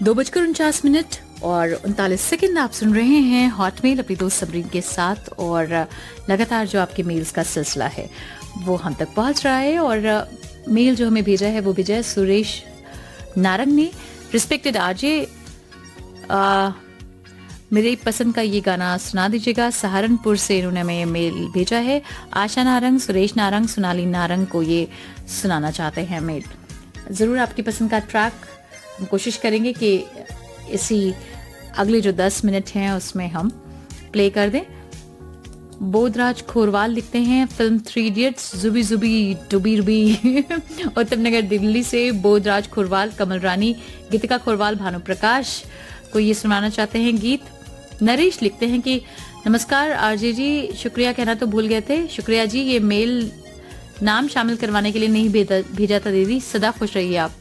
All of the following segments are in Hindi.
2:49 और 39 सेकंड आप सुन रहे हैं हॉटमेल अपनी दोस्त सबरीन के साथ। और लगातार जो आपके मेल्स का सिलसिला है वो हम तक पहुंच रहा है। और मेल जो हमें भेजा है वो भेजा है सुरेश नारंग ने। रिस्पेक्टेड आरजे, मेरी पसंद का ये गाना सुना दीजिएगा। सहारनपुर से इन्होंने हमें मेल भेजा है। आशा नारंग, सुरेश नारंग, सोनाली नारंग को ये सुनाना चाहते हैं मेल। ज़रूर आपकी पसंद का ट्रैक हम कोशिश करेंगे कि इसी अगले जो 10 मिनट हैं उसमें हम प्ले कर दें। बोधराज खोरवाल लिखते हैं फिल्म 3 इडियट्स जुबी जुबी डुबी रुबी उत्तम नगर दिल्ली से बोधराज खोरवाल, कमल रानी, गीतिका खोरवाल, भानु प्रकाश को ये सुनाना चाहते हैं गीत। नरेश लिखते हैं कि नमस्कार आरजे जी, शुक्रिया कहना तो भूल गए थे। शुक्रिया जी, ये मेल नाम शामिल करवाने के लिए नहीं भेजा था दीदी। सदा खुश रहिए आप।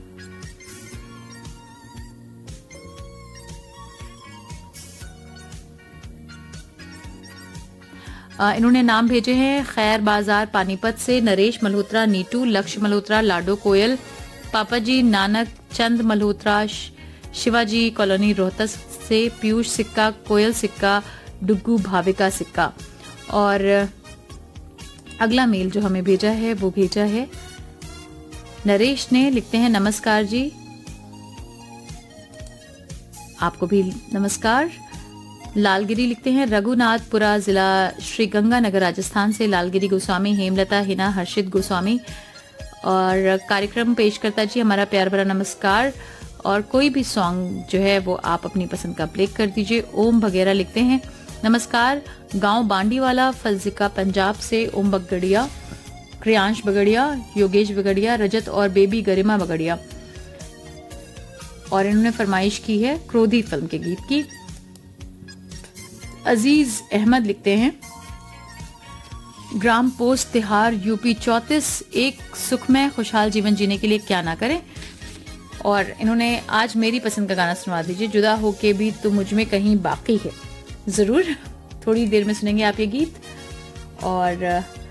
इन्होंने नाम भेजे हैं खैर बाजार पानीपत से नरेश मल्होत्रा, नीटू, लक्ष्य मल्होत्रा, लाडो कोयल, पापा जी, नानक चंद मल्होत्रा, शिवाजी कॉलोनी रोहतस से पीयूष सिक्का, कोयल सिक्का, डुग्गू भाविका सिक्का। और अगला मेल जो हमें भेजा है वो भेजा है नरेश ने। लिखते हैं नमस्कार जी, आपको भी नमस्कार। लालगिरी लिखते हैं रघुनाथपुरा, जिला श्री गंगानगर, राजस्थान से लालगिरी गोस्वामी, हेमलता, हिना, हर्षित गोस्वामी। और कार्यक्रम पेश करता जी हमारा प्यार भरा नमस्कार। और कोई भी सॉन्ग जो है वो आप अपनी पसंद का प्ले कर दीजिए। ओम वगैरह लिखते हैं नमस्कार, गांव बांडीवाला, फलजिका, पंजाब से ओम बगड़िया, क्रियांश बगड़िया, योगेश बगड़िया, रजत और बेबी गरिमा बगड़िया। और इन्होंने फरमाइश की है क्रोधी फिल्म के गीत की। अजीज अहमद लिखते हैं ग्राम पोस्ट तिहार, यूपी 34, एक सुखमय खुशहाल जीवन जीने के लिए क्या ना करें। और इन्होंने आज मेरी पसंद का गाना सुनवा दीजिए, जुदा होके भी तो मुझ में कहीं बाकी है। जरूर थोड़ी देर में सुनेंगे आप ये गीत। और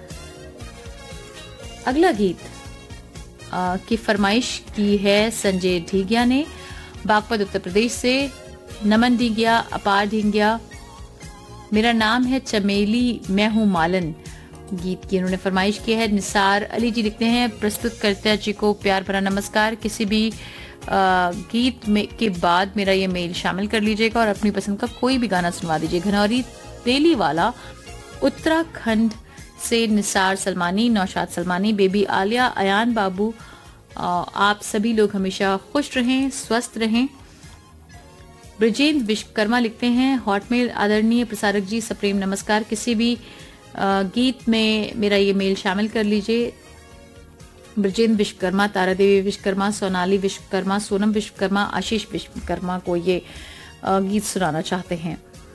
अगला गीत की फरमाइश की है संजय ढींगिया ने, बागपत उत्तर प्रदेश से। नमन ढींगिया, अपार ढींगिया, मेरा नाम है चमेली, मैं हूं मालन गीत की इन्होंने फरमाइश की है। निसार अली जी लिखते हैं प्रस्तुतकर्ता जी को प्यार भरा नमस्कार। किसी भी गीत में के बाद मेरा ये मेल शामिल कर लीजिएगा और अपनी पसंद का कोई भी गाना सुनवा दीजिए। घनौरी तेलीवाला उत्तराखंड से निसार सलमानी, नौशाद सलमानी, बेबी आलिया, अयान बाबू, आप सभी लोग हमेशा खुश रहें, स्वस्थ रहें। ब्रजेंद्र विश्वकर्मा लिखते हैं हॉटमेल आदरणीय प्रसारक जी सप्रेम नमस्कार। किसी भी गीत में मेरा ये मेल शामिल कर लीजिए। ब्रजेंद्र विश्वकर्मा, तारा देवी विश्वकर्मा, सोनाली विश्वकर्मा, सोनम विश्वकर्मा, आशीष विश्वकर्मा को ये गीत सुनाना चाहते हैं।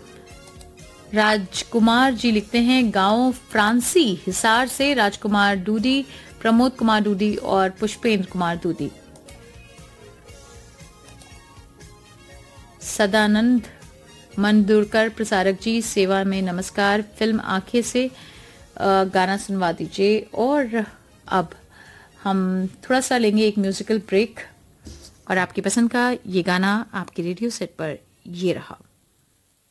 राजकुमार जी लिखते हैं गांव फ्रांसी, हिसार से राजकुमार डूडी, प्रमोद कुमार डूडी और पुष्पेंद्र कुमार डूडी। सदानंद मंदुरकर प्रसारक जी सेवा में नमस्कार। फिल्म आंखें से गाना सुनवा दीजिए। और अब हम थोड़ा सा लेंगे एक म्यूजिकल ब्रेक और आपकी पसंद का ये गाना आपके रेडियो सेट पर ये रहा।